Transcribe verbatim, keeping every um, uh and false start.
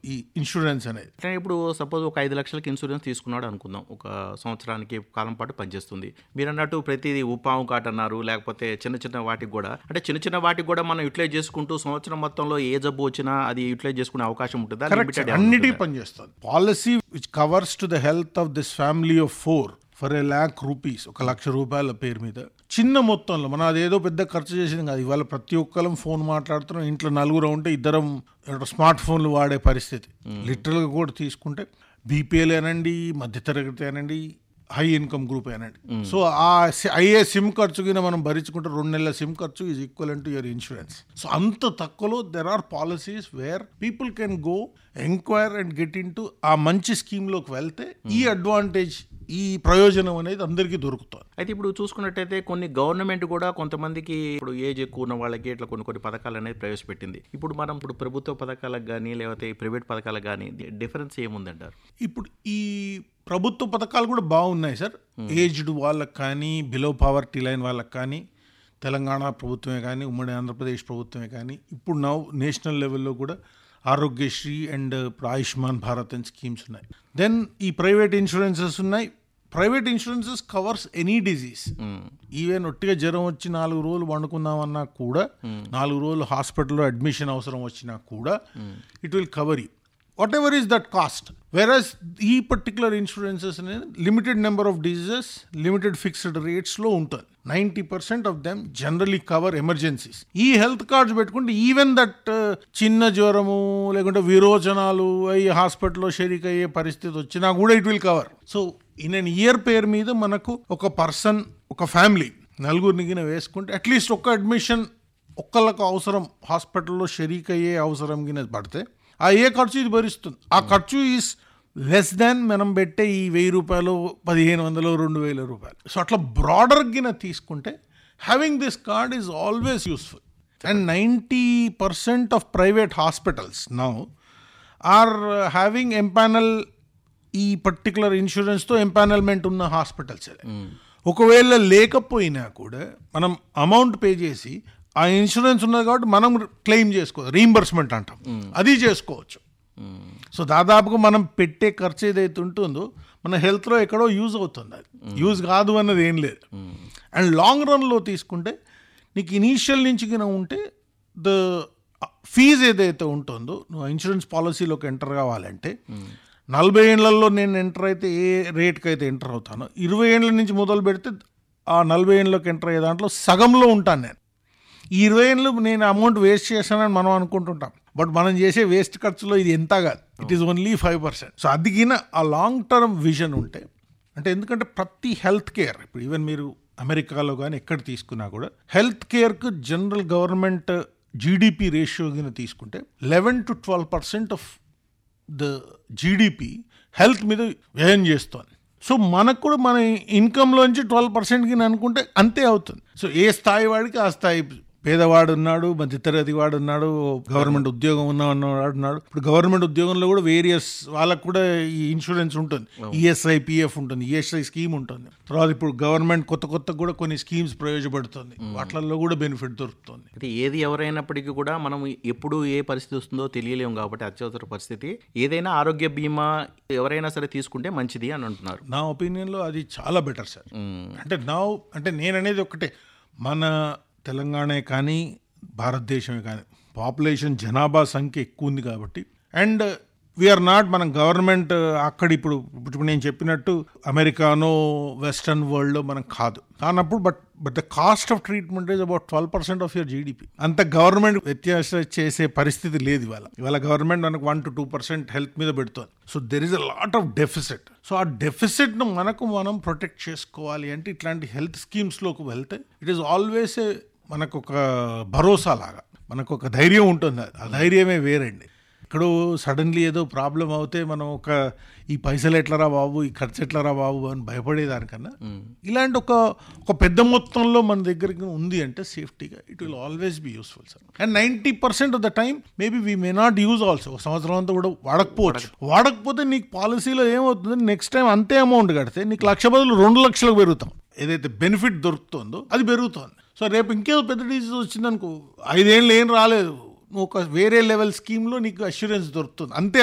ఈ ఇన్సూరెన్స్ అనేది. ఇప్పుడు సపోజ్ ఒక ఐదు లక్షలకి ఇన్సూరెన్స్ తీసుకున్నాడు అనుకుందాం, ఒక సంవత్సరానికి కాలం పాటు పనిచేస్తుంది. మీరు అన్నట్టు ప్రతిదీ ఉపాము కాట్ అన్నారు, లేకపోతే చిన్న చిన్న వాటికి కూడా, అంటే చిన్న చిన్న వాటికి కూడా మనం యూటిలైజ్ చేసుకుంటూ సంవత్సరం మొత్తంలో ఏ జబ్బు వచ్చినా అది యూటిలైజ్ చేసుకునే అవకాశం ఉంటుందా? అన్నిటికీ పనిచేస్తుంది. Policy which covers to the health of this family of four for a lakh rupees, ఒక లక్ష రూపాయల పేరు మీద చిన్న మొత్తంలో, మనం అదేదో పెద్ద ఖర్చు చేసింది కాదు. ఇవాళ ప్రతి ఒక్కరం ఫోన్ మాట్లాడుతున్నాం, ఇంట్లో నలుగురు ఉంటే ఇద్దరం స్మార్ట్ ఫోన్లు వాడే పరిస్థితి. లిటరల్గా కూడా తీసుకుంటే బీపీఎల్ అనండి, మధ్యతరగతి అనండి, హై ఇన్కమ్ గ్రూప్ అనండి. సో ఆ అయ్యే సిమ్ ఖర్చు కింద మనం భరించుకుంటే రెండు నెలల సిమ్ ఖర్చు is equal to your insurance. So అంత తక్కువలో there are policies where people can go enquire and get in to ఆ మంచి స్కీమ్లోకి వెళ్తే ఈ అడ్వాంటేజ్, ఈ ప్రయోజనం అనేది అందరికీ దొరుకుతుంది. అయితే ఇప్పుడు చూసుకున్నట్టయితే కొన్ని గవర్నమెంట్ కూడా కొంతమందికి ఇప్పుడు ఏజ్ ఎక్కువ ఉన్న వాళ్ళకి ఇట్లా కొన్ని కొన్ని పథకాలు అనేది ప్రవేశపెట్టింది. ఇప్పుడు మనం ఇప్పుడు ప్రభుత్వ పథకాలకు కానీ లేకపోతే ప్రైవేట్ పథకాలకు కానీ డిఫరెన్స్ ఏముందంటారు? ఇప్పుడు ఈ ప్రభుత్వ పథకాలు కూడా బాగున్నాయి సార్. ఏజ్డ్ వాళ్ళకి కానీ, బిలో పవర్టీ లైన్ వాళ్ళకి కానీ, తెలంగాణ ప్రభుత్వమే కానీ, ఉమ్మడి ఆంధ్రప్రదేశ్ ప్రభుత్వమే కానీ, ఇప్పుడు నౌ నేషనల్ లెవెల్లో కూడా ఆరోగ్యశ్రీ అండ్ ఇప్పుడు ఆయుష్మాన్ భారత్ అండ్ స్కీమ్స్ ఉన్నాయి. దెన్ ఈ ప్రైవేట్ ఇన్సూరెన్సెస్ ఉన్నాయి. Private insurances covers any disease. Even ఒట్టిగా జ్వరం వచ్చి నాలుగు రోజులు వండుకుందామన్నా కూడా, నాలుగు రోజులు హాస్పిటల్లో అడ్మిషన్ అవసరం వచ్చినా కూడా it will cover you what ever is that cost. వెరస్ ఈ పర్టికులర్ ఇన్సూరెన్సెస్ అనేది limited number of diseases, limited fixed రేట్స్లో ఉంటుంది. Ninety percent of them generally cover emergencies. ఈ హెల్త్ కార్డ్స్ పెట్టుకుంటే ఈవెన్ దట్ చిన్న జ్వరము లేకుంటే విరోచనాలు అయ్యి హాస్పిటల్లో షరీక్ అయ్యే పరిస్థితి వచ్చినా కూడా it will cover. So in an year పేరు మీద మనకు ఒక పర్సన్, ఒక ఫ్యామిలీ నలుగురిని గిన వేసుకుంటే అట్లీస్ట్ ఒక్క అడ్మిషన్ ఒక్కళ్ళకు అవసరం, హాస్పిటల్లో షరీక్ అయ్యే అవసరం గిన పడితే ఆ ఏ ఖర్చు ఇది భరిస్తుంది. ఆ ఖర్చు ఈస్ లెస్ దాన్ మనం పెట్టే ఈ వెయ్యి రూపాయలు, పదిహేను వందలు, రెండు వేల రూపాయలు. సో అట్లా బ్రాడర్ గిన తీసుకుంటే having this card is always useful. And ninety percent of private hospitals now are having empanel, ఈ పర్టికులర్ ఇన్సూరెన్స్తో ఎంపానల్మెంట్ ఉన్న హాస్పిటల్స్. ఒకవేళ లేకపోయినా కూడా మనం అమౌంట్ పే చేసి ఆ ఇన్సూరెన్స్ ఉన్నది కాబట్టి మనం క్లెయిమ్ చేసుకోవచ్చు, రీయింబర్స్మెంట్ అంటాం, అది చేసుకోవచ్చు. సో దాదాపుగా మనం పెట్టే ఖర్చు ఏదైతే ఉంటుందో మన హెల్త్లో ఎక్కడో యూజ్ అవుతుంది. అది యూజ్ కాదు అన్నది ఏం లేదు. అండ్ లాంగ్ రన్లో తీసుకుంటే నీకు ఇనీషియల్ నుంచి కింద ఉంటే ద ఫీజ్ ఏదైతే ఉంటుందో, నువ్వు ఇన్సూరెన్స్ పాలసీలోకి ఎంటర్ కావాలంటే నలభై ఏళ్లలో నేను ఎంటర్ అయితే ఏ రేట్కి అయితే ఎంటర్ అవుతానో, ఇరవై ఏళ్ళ నుంచి మొదలు పెడితే ఆ నలభై ఏళ్ళలోకి ఎంటర్ అయ్యే దాంట్లో సగంలో ఉంటాను నేను. ఈ ఇరవై ఏళ్ళు నేను అమౌంట్ వేస్ట్ చేశానని మనం అనుకుంటుంటాం, బట్ మనం చేసే వేస్ట్ ఖర్చులో ఇది ఎంత కాదు, it is only five percent. So అదిగిన ఆ లాంగ్ టర్మ్ విజన్ ఉంటే, అంటే ఎందుకంటే ప్రతి హెల్త్ కేర్, ఇప్పుడు ఈవెన్ మీరు అమెరికాలో కానీ ఎక్కడ తీసుకున్నా కూడా health కేర్కు general government GDP ratio కింద తీసుకుంటే eleven to twelve percent of the GDP health మీద వ్యయం చేస్తోంది. సో మనకు కూడా మన ఇన్కంలోంచి ట్వెల్వ్ పర్సెంట్ కింద అనుకుంటే అంతే అవుతుంది. సో ఏ స్థాయి వాడికి ఆ స్థాయి, పేదవాడు ఉన్నాడు, మధ్యతరగతి వాడు ఉన్నాడు, గవర్నమెంట్ ఉద్యోగం ఉన్నవాడు ఉన్నాడు. ఇప్పుడు గవర్నమెంట్ ఉద్యోగంలో కూడా వేరియస్ వాళ్ళకు కూడా ఈ ఇన్సూరెన్స్ ఉంటుంది, ఈఎస్ఐ, పిఎఫ్ ఉంటుంది, ఈఎస్ఐ స్కీమ్ ఉంటుంది. తర్వాత ఇప్పుడు గవర్నమెంట్ కొత్త కొత్త కూడా కొన్ని స్కీమ్స్ ప్రయోజపడుతుంది, వాటిల్లో కూడా బెనిఫిట్ దొరుకుతుంది. అంటే ఏది ఎవరైనప్పటికీ కూడా మనం ఎప్పుడు ఏ పరిస్థితి వస్తుందో తెలియలేము కాబట్టి అత్యవసర పరిస్థితి ఏదైనా ఆరోగ్య బీమా ఎవరైనా సరే తీసుకుంటే మంచిది అని అంటున్నారు. నా ఒపీనియన్లో అది చాలా బెటర్ సార్. అంటే నా అంటే నేననేది ఒకటే, మన తెలంగాణ కానీ భారతదేశమే కానీ పాపులేషన్ జనాభా సంఖ్య ఎక్కువ ఉంది కాబట్టి, అండ్ వీఆర్ నాట్, మనం గవర్నమెంట్ అక్కడ ఇప్పుడు ఇప్పుడు నేను చెప్పినట్టు అమెరికానో వెస్టర్న్ వరల్డ్లో మనం కాదు కానప్పుడు, but but the cost of treatment is about twelve percent of your GDP. అంత గవర్నమెంట్ వ్యత్యాసం చేసే పరిస్థితి లేదు ఇవాళ. ఇవాళ గవర్నమెంట్ మనకు one to two percent health మీద పెడుతుంది. So there is a lot of deficit. So ఆ డెఫిసిట్ను మనకు మనం ప్రొటెక్ట్ చేసుకోవాలి అంటే ఇట్లాంటి హెల్త్ స్కీమ్స్లోకి వెళ్తే ఇట్ ఈస్ ఆల్వేస్ ఏ మనకు ఒక భరోసా లాగా, మనకు ఒక ధైర్యం ఉంటుంది. ఆ ధైర్యమే వేరండి. ఎక్కడో సడన్లీ ఏదో ప్రాబ్లం అవుతే మనం ఒక ఈ పైసలు ఎట్లరా బాబు, ఈ ఖర్చు ఎట్లరా బాబు అని భయపడేదానికన్నా ఇలాంటి ఒక ఒక పెద్ద మొత్తంలో మన దగ్గరికి ఉంది అంటే సేఫ్టీగా it will always be useful sir. And ninety percent of the time maybe we may not use also. ఒక సంవత్సరం అంతా కూడా వాడకపోవచ్చు. వాడకపోతే నీకు పాలసీలో ఏమవుతుంది, నెక్స్ట్ టైం అంతే అమౌంట్ కడితే నీకు లక్ష బదులు రెండు లక్షలకు పెరుగుతాం. ఏదైతే బెనిఫిట్ దొరుకుతుందో అది పెరుగుతుంది. సో రేపు ఇంకేదో పెద్ద డిసీజ్ వచ్చిందనుకో, ఐదేళ్ళు ఏం రాలేదు, ఒక వేరే లెవెల్ స్కీమ్లో నీకు అష్యూరెన్స్ దొరుకుతుంది అంతే.